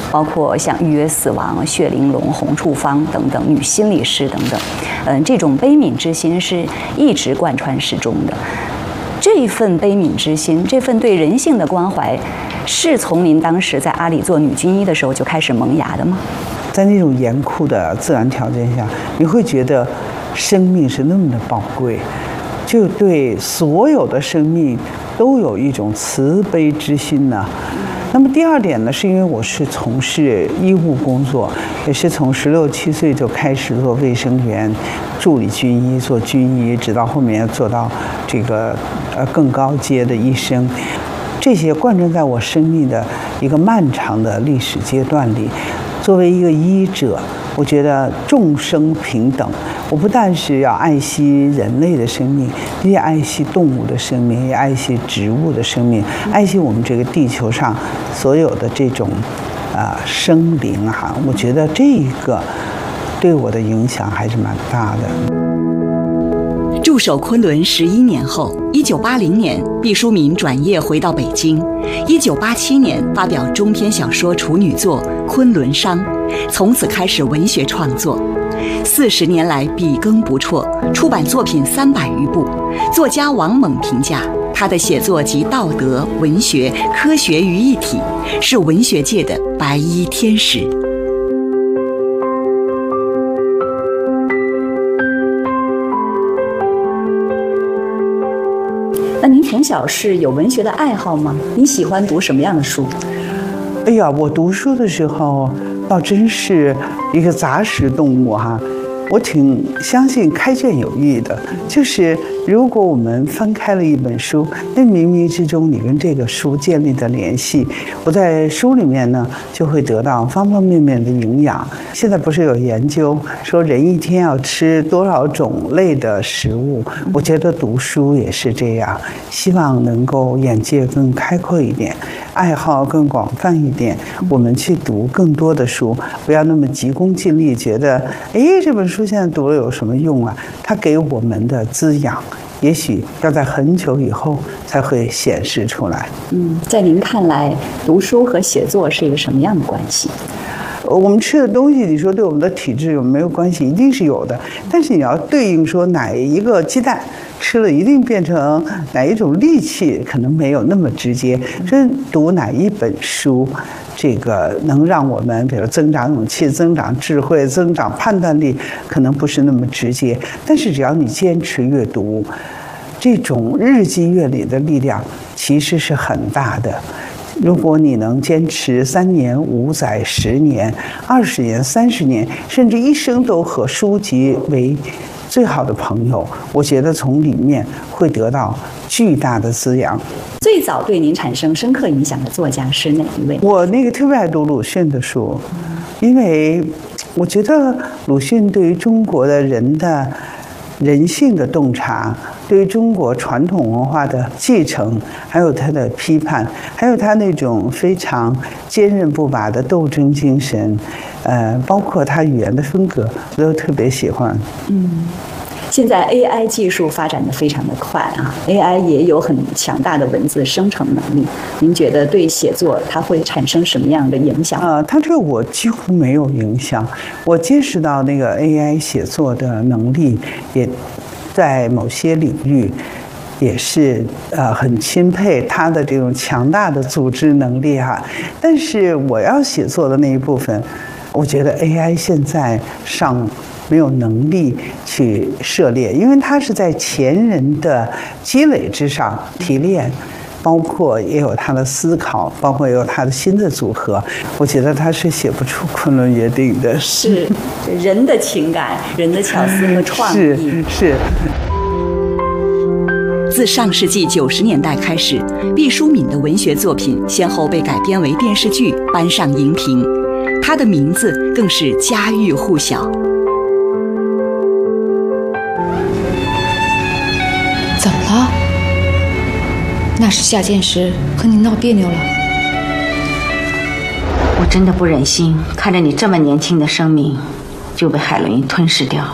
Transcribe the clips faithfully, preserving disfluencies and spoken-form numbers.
包括像《预约死亡》《血玲珑》《红处方》等等，女心理师等等，嗯，这种悲悯之心是一直贯穿始终的。这份悲悯之心，这份对人性的关怀，是从您当时在阿里做女军医的时候就开始萌芽的吗？ 在那种严酷的自然条件下，你会觉得生命是那么的宝贵，就对所有的生命都有一种慈悲之心呢。那么第二点呢，是因为我是从事医务工作，也是从十六七岁就开始做卫生员、助理军医、做军医，直到后面做到这个呃更高阶的医生。这些贯穿在我生命的一个漫长的历史阶段里。作为一个医者，我觉得众生平等，我不但是要爱惜人类的生命，也爱惜动物的生命，也爱惜植物的生命，爱惜我们这个地球上所有的这种啊、呃、生灵哈。我觉得这个对我的影响还是蛮大的。 驻守昆仑十一年后，一九八零年，毕淑敏转业回到北京。一九八七年发表中篇小说处女作《昆仑商》，从此开始文学创作。四十年来笔耕不辍，出版作品三百余部。作家王猛评价，他的写作集道德、文学、科学于一体，是文学界的白衣天使。 那您从小是有文学的爱好吗？你喜欢读什么样的书？ 哎呀，我读书的时候倒真是一个杂食动物哈。我挺相信开卷有益的，就是如果我们翻开了一本书，那冥冥之中你跟这个书建立的联系，我在书里面呢就会得到方方面面的营养。现在不是有研究说人一天要吃多少种类的食物，我觉得读书也是这样，希望能够眼界更开阔一点，爱好更广泛一点，我们去读更多的书，不要那么急功近利，觉得哎这本书现在读了有什么用啊？它给我们的滋养，也许要在很久以后才会显示出来。 嗯，在您看来，读书和写作是一个什么样的关系？ 我们吃的东西，你说对我们的体质有没有关系？一定是有的。但是你要对应说哪一个鸡蛋吃了一定变成哪一种利器，可能没有那么直接。所以读哪一本书，这个能让我们比如增长勇气、增长智慧、增长判断力，可能不是那么直接。但是只要你坚持阅读，这种日积月累的力量其实是很大的。如果你能坚持三年、五载、十年、二十年、三十年，甚至一生都和书籍为最好的朋友，我觉得从里面会得到巨大的滋养。 最早对您产生深刻影响的作家是哪一位？ 我那个特别爱读鲁迅的书，因为我觉得鲁迅对于中国的人的人性的洞察，对于中国传统文化的继承，还有他的批判，还有他那种非常坚韧不拔的斗争精神，呃，包括他语言的风格，我都特别喜欢。 嗯，现在 A I 技术发展的非常的快啊 ，A I 也有很强大的文字生成能力。您觉得对写作它会产生什么样的影响？ 啊、呃，它对我几乎没有影响。我见识到那个 A I 写作的能力，也在某些领域也是呃很钦佩他的这种强大的组织能力哈。但是我要写作的那一部分，我觉得 A I 现在上没有能力去涉猎，因为它是在前人的积累之上提炼，包括也有他的思考，包括也有他的新的组合。我觉得他是写不出《昆仑约定》的。 是人的情感、人的巧思和创意。 是是。 自上世纪九十年代开始，毕淑敏的文学作品先后被改编为电视剧，搬上荧屏，她的名字更是家喻户晓。 怎么了？那是夏建时和你闹别扭了？ 我真的不忍心看着你这么年轻的生命就被海洛因吞噬掉。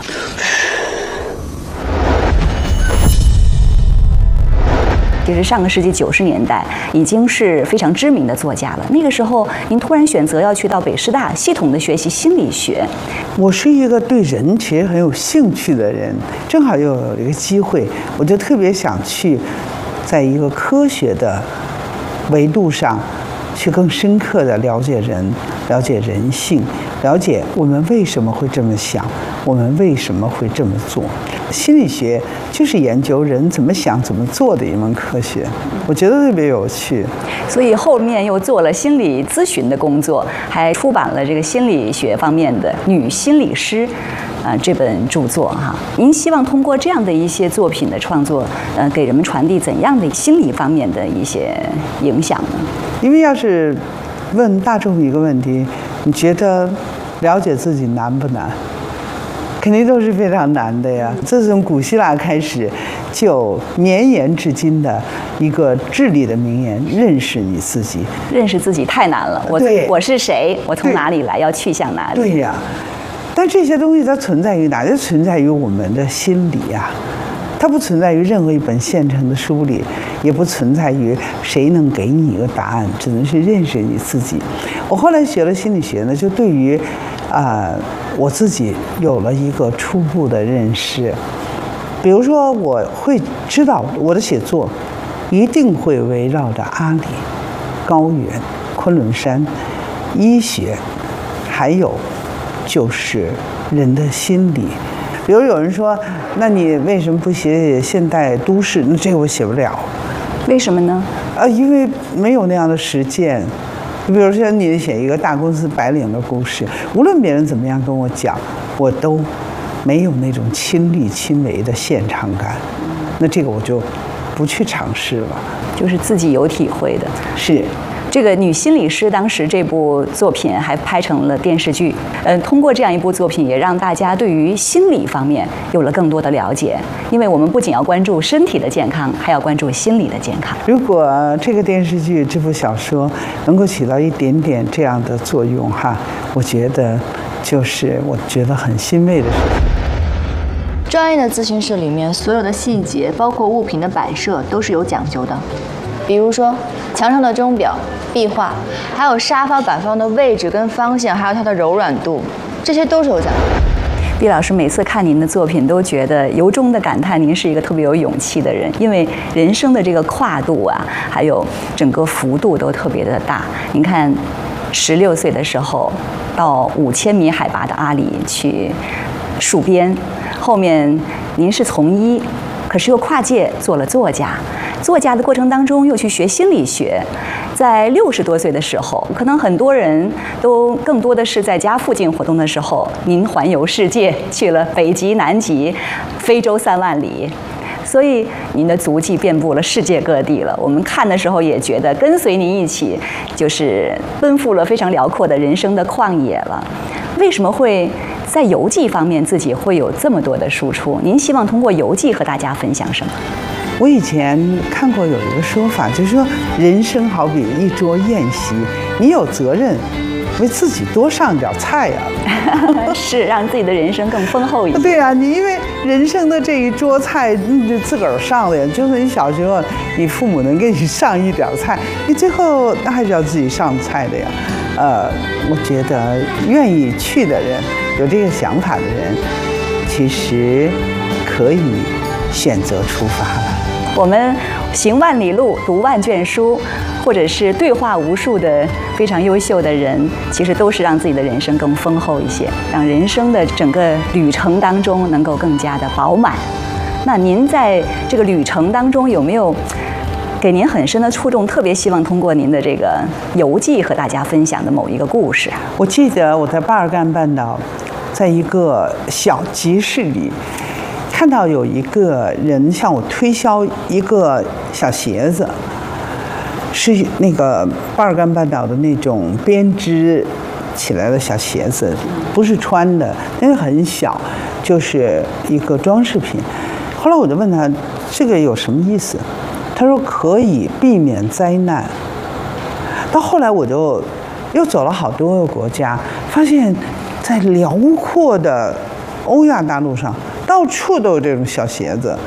就是上个世纪九十年代，已经是非常知名的作家了。那个时候，您突然选择要去到北师大系统的学习心理学。 我是一个对人其实很有兴趣的人，正好又有一个机会，我就特别想去，在一个科学的维度上，去更深刻地了解人，了解人性，了解我们为什么会这么想，我们为什么会这么做。心理学就是研究人怎么想、怎么做的一门科学，我觉得特别有趣。 所以后面又做了心理咨询的工作，还出版了这个心理学方面的《女心理师》啊、呃、这本著作哈。您希望通过这样的一些作品的创作，呃，给人们传递怎样的心理方面的一些影响呢？ 因为要是问大众一个问题，你觉得了解自己难不难？肯定都是非常难的呀。这从古希腊开始就绵延至今的一个至理的名言：认识你自己。 认识自己太难了。我我是谁？我从哪里来？要去向哪里？ 对呀。但这些东西它存在于哪？就存在于我们的心里呀。它不存在于任何一本现成的书里，也不存在于谁能给你一个答案，只能是认识你自己。我后来学了心理学呢，就对于啊、呃、我自己有了一个初步的认识。比如说，我会知道我的写作一定会围绕着阿里、高原、昆仑山、医学，还有就是人的心理。比如有人说，那你为什么不写现代都市？那这个我写不了。 为什么呢？ 呃，因为没有那样的实践。比如说，你写一个大公司白领的故事，无论别人怎么样跟我讲，我都没有那种亲力亲为的现场感。那这个我就不去尝试了。 就是自己有体会的。 是。 这个女心理师当时这部作品还拍成了电视剧，嗯，通过这样一部作品，也让大家对于心理方面有了更多的了解。因为我们不仅要关注身体的健康，还要关注心理的健康。 如果这个电视剧、这部小说能够起到一点点这样的作用，哈，我觉得就是我觉得很欣慰的事。 专业的咨询室里面，所有的细节，包括物品的摆设，都是有讲究的。比如说，墙上的钟表、壁画，还有沙发摆放的位置跟方向，还有它的柔软度，这些都是有讲究的。 毕老师每次看您的作品，都觉得由衷的感叹您是一个特别有勇气的人，因为人生的这个跨度啊，还有整个幅度都特别的大。您看，十六岁的时候到五千米海拔的阿里去戍边，后面您是从医，可是又跨界做了作家。作家的过程当中又去学心理学，在六十多岁的时候，可能很多人都更多的是在家附近活动的时候，您环游世界，去了北极、南极、非洲三万里，所以您的足迹遍布了世界各地了。我们看的时候也觉得跟随您一起，就是奔赴了非常辽阔的人生的旷野了。为什么会在游记方面自己会有这么多的输出？您希望通过游记和大家分享什么？ 我以前看过有一个说法，就是说人生好比一桌宴席，你有责任为自己多上点菜呀、 啊，是让自己的人生更丰厚一些。 对呀、啊，你因为人生的这一桌菜，你就自个儿上的呀。就是你小时候，你父母能给你上一点菜，你最后那还是要自己上菜的呀。呃，我觉得愿意去的人，有这个想法的人，其实可以选择出发了。 我们行万里路，读万卷书，或者是对话无数的非常优秀的人，其实都是让自己的人生更丰厚一些，让人生的整个旅程当中能够更加的饱满。那您在这个旅程当中有没有给您很深的触动？特别希望通过您的这个游记和大家分享的某一个故事。 我记得我在巴尔干半岛，在一个小集市里，看到有一个人向我推销一个小鞋子，是那个巴尔干半岛的那种编织起来的小鞋子，不是穿的，但是很小，就是一个装饰品。后来我就问他这个有什么意思，他说可以避免灾难。到后来我就又走了好多个国家，发现在辽阔的欧亚大陆上到处都有这种小鞋子，到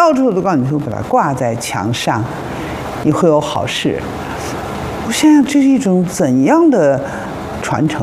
到处都告诉你说把它挂在墙上，你会有好事。我想想，这是一种怎样的传承